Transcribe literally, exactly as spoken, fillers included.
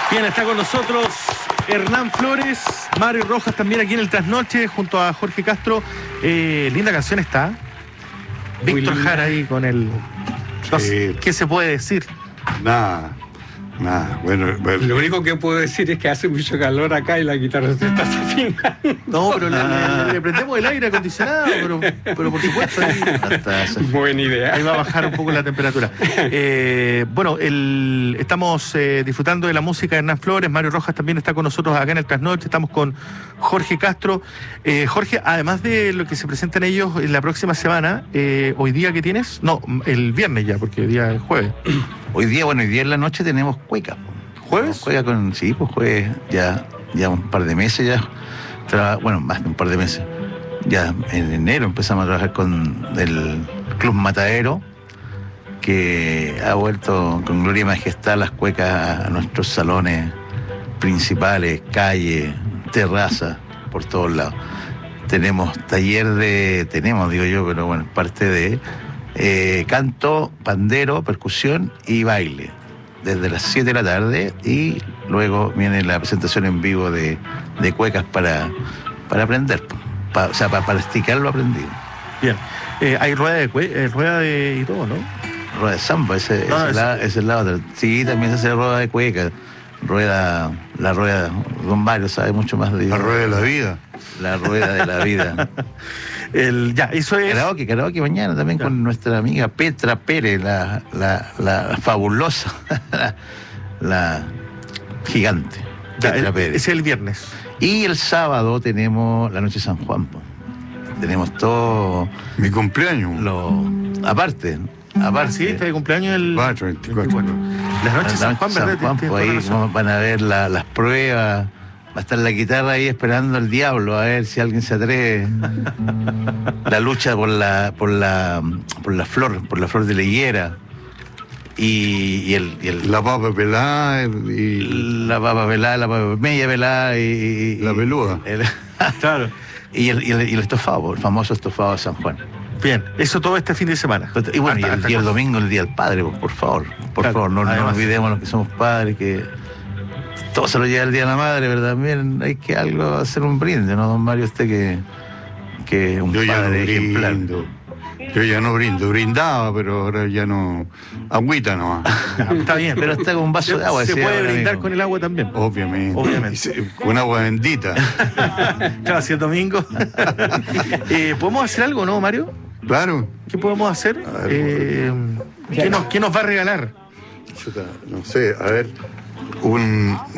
Bien, está con nosotros Hernán Flores, Mario Rojas también aquí en el Trasnoche, junto a Jorge Castro. Eh, linda canción está. Víctor Jara ahí con el... No sé, ¿qué se puede decir? Nada, nada. Bueno, bueno, Lo único que puedo decir es que hace mucho calor acá y la guitarra se está desafinando. No, pero le, le- le prendemos el aire acondicionado, pero, pero por supuesto ahí, hasta eso. Buena idea. Ahí va a bajar un poco la temperatura. Eh, bueno, el, estamos eh, disfrutando de la música de Hernán Flores. Mario Rojas también está con nosotros acá en el Trasnoche. Estamos con Jorge Castro. Eh, Jorge, además de lo que se presentan ellos en la próxima semana, eh, ¿hoy día qué tienes? No, el viernes ya, porque hoy día es jueves. Hoy día, bueno, hoy día en la noche tenemos cueca. ¿Jueves? Cueca con, sí, pues jueves, ya, ya un par de meses ya. Tra- bueno, más de un par de meses. Ya en enero empezamos a trabajar con el Club Matadero, que ha vuelto con gloria y majestad las cuecas a nuestros salones principales, calles, terrazas, por todos lados. Tenemos taller de, tenemos, digo yo, pero bueno, parte de eh, canto, pandero, percusión y baile, desde las siete de la tarde, y luego viene la presentación en vivo de, de cuecas para, para aprender, pa- o sea, pa- para practicar lo aprendido. Bien. Eh, hay rueda de, cue- eh, rueda de y todo, ¿no? Rueda de samba, ese, No, ese, es- la, ese es la otra. Sí, también se hace rueda de cueca, rueda, la rueda, don Mario sabe mucho más de la rueda de la vida. la rueda de la vida. El, ya, eso es... Karaoke, karaoke mañana también Ya. con nuestra amiga Petra Pérez, la, la, la fabulosa, la, la gigante, Ya, Petra el- Pérez. ese es el viernes. Y el sábado tenemos la noche de San Juan, po. Tenemos todo Mi cumpleaños. lo... Aparte, aparte. Sí, está de cumpleaños el... veinticuatro, veinticuatro. Las noches de San Juan, San ¿verdad? Juan, Tienes pues toda ahí la razón. vamos- van a ver la- las pruebas. Va a estar la guitarra ahí esperando al diablo a ver si alguien se atreve. La lucha por la, por la, por la flor, por la flor de la higuera. Y, y el, y el- La papa pelada y la papa pelada, la papa media pelada y, y- la peluda. el- Claro. y, el, y, el, y el estofado, el famoso estofado de San Juan. Bien, eso todo este fin de semana. Y bueno, y Hasta- el, hasta y el con- domingo, el día del padre, por, por favor. Por Claro, favor, no, no además. olvidemos los que somos padres, que todo se lo lleva el día de la madre, pero también hay que algo hacer un brinde, ¿no, don Mario? Usted que, que es un Yo ya no padre ejemplar. brindo. Yo ya no brindo. Brindaba, pero ahora ya no. Agüita nomás. Ya, está bien. Pero está con un vaso de agua. Se ese puede ahora brindar mismo. con el agua también. Obviamente. Obviamente. Y se- Con agua bendita. Claro, si es domingo. Eh, ¿Podemos hacer algo, no, Mario? Claro. ¿Qué podemos hacer? A ver, Eh, ¿qué, nos, ¿Qué nos va a regalar? Chuta, no sé, a ver. Un,